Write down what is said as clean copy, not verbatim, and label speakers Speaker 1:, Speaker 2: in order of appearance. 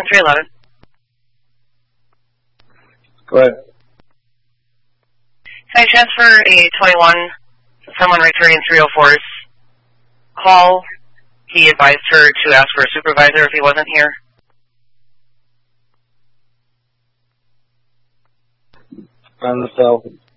Speaker 1: 311.
Speaker 2: Go ahead.
Speaker 1: Can I transfer a 21, someone returning 304's call? He advised her to ask for a supervisor if he wasn't here.
Speaker 2: On the cell.